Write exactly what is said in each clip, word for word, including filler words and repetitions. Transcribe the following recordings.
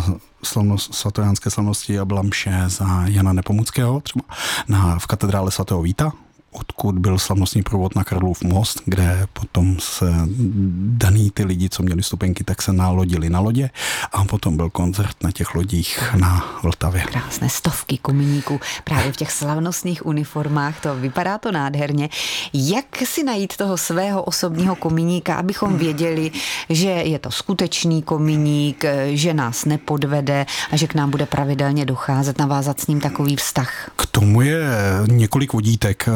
slavnost, svatojánské slavnosti a byla mše za Jana Nepomuckého, třeba na, v katedrále svatého Víta, odkud byl slavnostní průvod na Karlův most, kde potom se daný ty lidi, co měli stupenky, tak se nalodili na lodě a potom byl koncert na těch lodích na Vltavě. Krásné stovky kominíků právě v těch slavnostních uniformách, to vypadá to nádherně. Jak si najít toho svého osobního kominíka, abychom věděli, že je to skutečný kominík, že nás nepodvede a že k nám bude pravidelně docházet, navázat s ním takový vztah? K tomu je několik vodítek.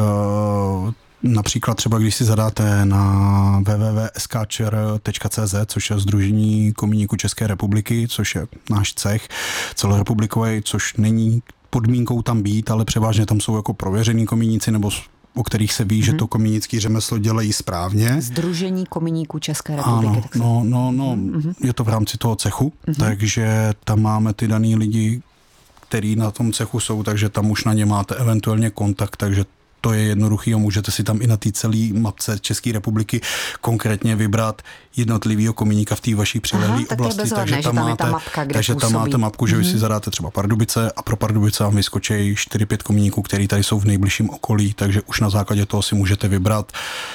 Například třeba, když si zadáte na w w w tečka s k č r tečka c z, což je Sdružení kominíků České republiky, což je náš cech celorepublikový, což není podmínkou tam být, ale převážně tam jsou jako prověření kominíci nebo o kterých se ví, hmm. že to kominícký řemeslo dělají správně. Sdružení kominíků České republiky. Ano, tak se... no, no, no, hmm. je to v rámci toho cechu, hmm. takže tam máme ty daný lidi, který na tom cechu jsou, takže tam už na ně máte eventuálně kontakt, takže to je jednoduchý a můžete si tam i na té celé mapce České republiky konkrétně vybrat jednotlivýho kominíka v té vaší přilehlé oblasti. Bezvadné, takže tam, tam máte, ta mapka, kde takže tam máte mapku, že mm-hmm. vy si zadáte třeba Pardubice a pro Pardubice vám vyskočí čtyři pět kominíků, který tady jsou v nejbližším okolí, takže už na základě toho si můžete vybrat,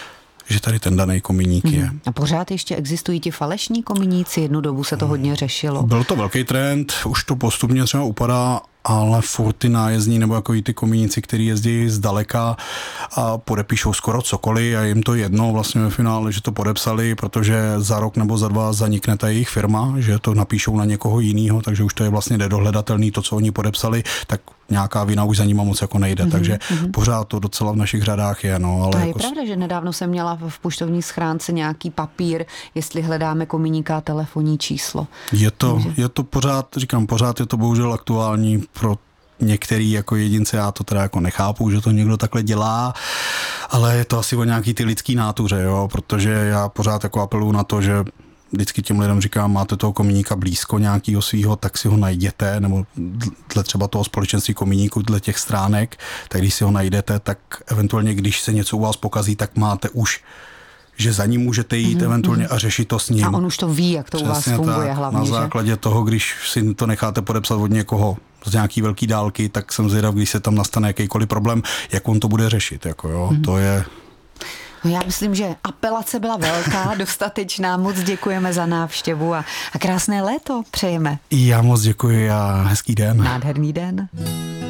že tady ten daný kominík je. A pořád ještě existují ti falešní kominíci? Jednu dobu se to hodně řešilo. Byl to velký trend, už to postupně třeba upadá, ale furt ty nájezdní nebo jako ty kominíci, kteří jezdí zdaleka a podepíšou skoro cokoliv a jim to jedno vlastně ve finále, že to podepsali, protože za rok nebo za dva zanikne ta jejich firma, že to napíšou na někoho jiného, takže už to je vlastně nedohledatelný, to, co oni podepsali, tak nějaká vina už za nima moc jako nejde, mm-hmm, takže mm-hmm. pořád to docela v našich řadách je. No, ale to je jako... pravda, že nedávno jsem měla v poštovní schránce nějaký papír, jestli hledáme kominíka, telefonní číslo. Je to, takže... je to pořád, říkám, pořád je to bohužel aktuální pro některý jako jedince, já to teda jako nechápu, že to někdo takhle dělá, ale je to asi o nějaký ty lidský nátuře, jo, protože já pořád jako apeluju na to, že vždycky těm lidem říkám, máte toho kominíka blízko nějakého svýho, tak si ho najděte, nebo dle třeba toho společenství kominíků, dle těch stránek, tak když si ho najdete, tak eventuálně, když se něco u vás pokazí, tak máte už, že za ním můžete jít mm-hmm. eventuálně a řešit to s ním. A on už to ví, jak to Přesně u vás funguje tak, hlavně, na že? základě toho, když si to necháte podepsat od někoho z nějaký velký dálky, tak jsem zvědav, když se tam nastane jakýkoliv problém, jak on to bude řešit, jako jo, mm-hmm. to je... No já myslím, že apelace byla velká, dostatečná, moc děkujeme za návštěvu a, a krásné léto přejeme. Já moc děkuji a hezký den. Nádherný den.